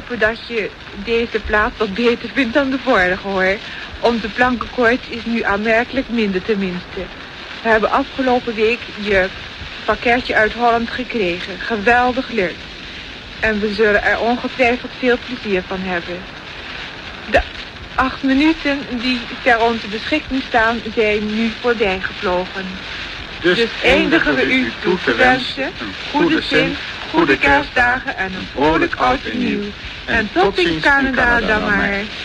hopen dat je deze plaats wat beter vindt dan de vorige, hoor. Onze plankenkoorts is nu aanmerkelijk minder tenminste. We hebben afgelopen week je pakketje uit Holland gekregen. Geweldig leuk. En we zullen er ongetwijfeld veel plezier van hebben. De 8 minuten die ter onze beschikking staan zijn nu voorbij gevlogen. Dus eindigen we u toe te wensen een goede zin, goede kerstdagen en een vrolijk oud en nieuw. En tot ziens Canada dan maar.